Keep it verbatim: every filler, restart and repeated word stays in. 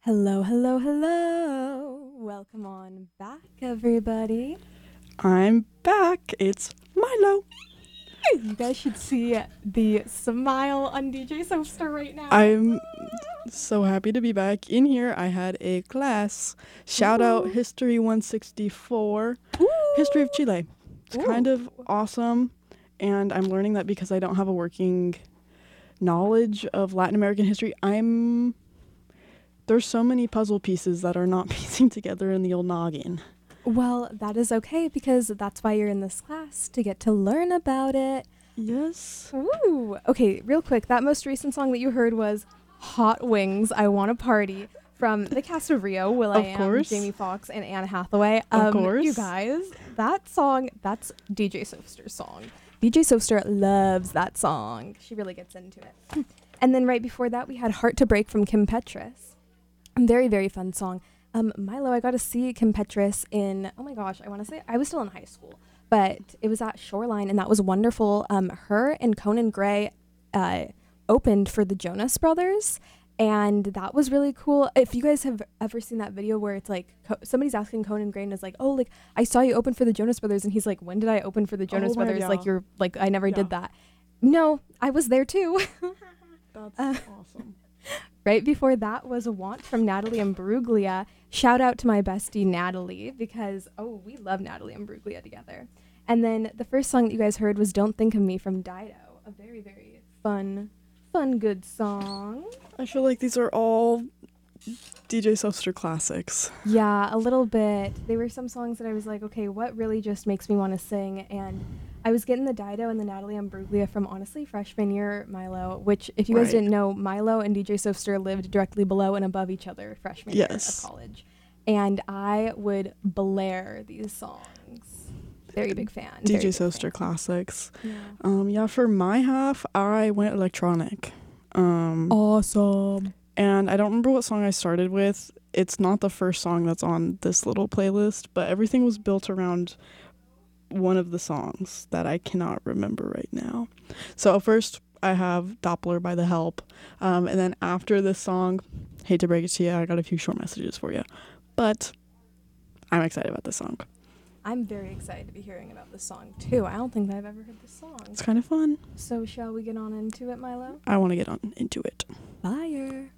Hello, hello, hello. Welcome on back, everybody. I'm back. It's Milo. You guys should see the smile on D J Soapster right now. I'm so happy to be back in here. I had a class. Shout Ooh. out History one sixty-four. Ooh. History of Chile. It's Ooh. kind of awesome, and I'm learning that because I don't have a working knowledge of Latin American history. I'm there's so many puzzle pieces that are not piecing together in the old noggin. Well, that is okay because that's why you're in this class, to get to learn about it. Yes. Ooh. Okay, real quick, that most recent song that you heard was Hot Wings, I Want a Party, from the cast of Rio, Will I Of Am, course. Jamie Foxx, and Anne Hathaway. Of Um, course. You guys, that song, that's D J Soapster's song. D J Soapster loves that song. She really gets into it. And then right before that, we had Heart to Break from Kim Petras. Very, very fun song. Um, Milo, I got to see Kim Petras in, oh my gosh, I want to say, I was still in high school, but it was at Shoreline, and that was wonderful. Um, her and Conan Gray uh, opened for the Jonas Brothers, and that was really cool. If you guys have ever seen that video where it's like, Co- somebody's asking Conan Gray and is like, oh, like, I saw you open for the Jonas Brothers, and he's like, when did I open for the Jonas Oh my Brothers? God. Like, you're, like, I never Yeah. did that. No, I was there too. That's Uh, awesome. Right before that was a Want from Natalie Imbruglia. Shout out to my bestie Natalie because, oh, we love Natalie Imbruglia together. And then the first song that you guys heard was Don't Think of Me from Dido. A very, very fun, fun, good song. I feel like these are all D J Soapster classics. Yeah, a little bit. They were some songs that I was like, okay, what really just makes me want to sing? And I was getting the Dido and the Natalie Imbruglia from, honestly, freshman year Milo, which, if you guys Right. didn't know, Milo and D J Soapster lived directly below and above each other freshman year Yes. of college. And I would blare these songs. Very big fan. D very J big Soapster fan. classics. Yeah. Um, yeah, for my half, I went electronic. Um, Awesome. and I don't remember what song I started with. It's not the first song that's on this little playlist, but everything was built around one of the songs that I cannot remember right now. So first I have Doppler by The Help. Um, and then after this song, hate to break it to you, I got a few short messages for you. But I'm excited about this song. I'm very excited to be hearing about this song, too. I don't think I've ever heard this song. It's kind of fun. So shall we get on into it, Milo? I want to get on into it. Fire.